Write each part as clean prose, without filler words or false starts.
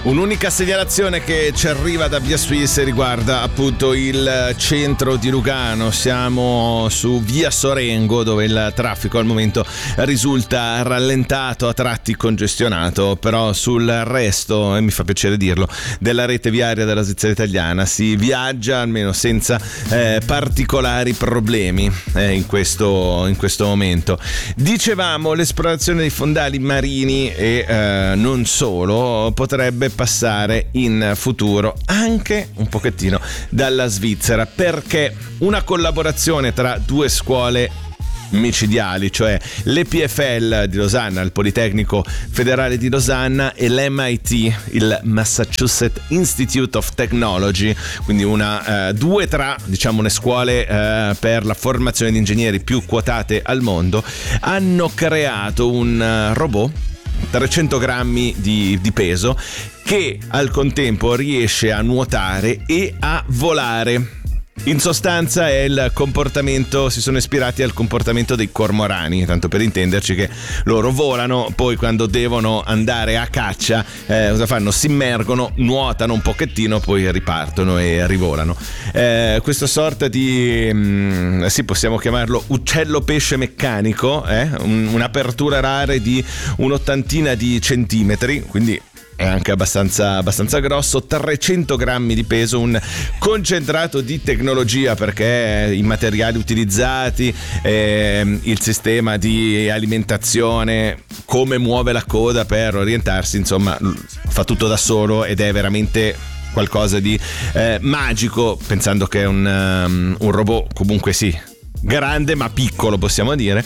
Un'unica segnalazione che ci arriva da Via Suisse riguarda appunto il centro di Lugano. Siamo su Via Sorengo, dove il traffico al momento risulta rallentato, a tratti congestionato, però sul resto, e mi fa piacere dirlo, della rete viaria della Svizzera italiana si viaggia almeno senza particolari problemi in questo momento. Dicevamo, l'esplorazione dei fondali marini e non solo potrebbe passare in futuro anche un pochettino dalla Svizzera, perché una collaborazione tra due scuole micidiali, cioè l'EPFL di Losanna, il Politecnico Federale di Losanna, e l'MIT, il Massachusetts Institute of Technology, quindi due tra, diciamo, le scuole per la formazione di ingegneri più quotate al mondo, hanno creato un robot 300 grammi di peso che al contempo riesce a nuotare e a volare. In sostanza è il comportamento, si sono ispirati al comportamento dei cormorani, tanto per intenderci, che loro volano, poi quando devono andare a caccia cosa fanno? Si immergono, nuotano un pochettino, poi ripartono e rivolano. Questa sorta di sì, possiamo chiamarlo uccello pesce meccanico, un'apertura rara di un'ottantina di centimetri, quindi è anche abbastanza grosso, 300 grammi di peso, un concentrato di tecnologia, perché i materiali utilizzati, il sistema di alimentazione, come muove la coda per orientarsi, insomma fa tutto da solo ed è veramente qualcosa di magico, pensando che è un robot comunque sì grande ma piccolo, possiamo dire.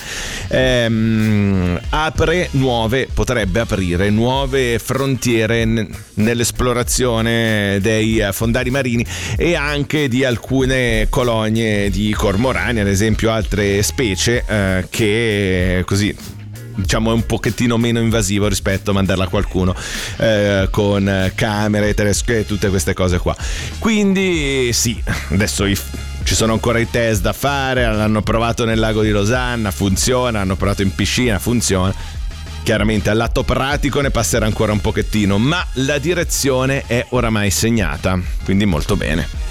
Potrebbe aprire nuove frontiere nell'esplorazione dei fondali marini e anche di alcune colonie di cormorani, ad esempio altre specie, che così, diciamo, è un pochettino meno invasivo rispetto a mandarla a qualcuno con camere, telescopi e tutte queste cose qua. Quindi sì, adesso ci sono ancora i test da fare, l'hanno provato nel lago di Losanna, funziona, hanno provato in piscina, funziona. Chiaramente al lato pratico ne passerà ancora un pochettino, ma la direzione è oramai segnata, quindi molto bene.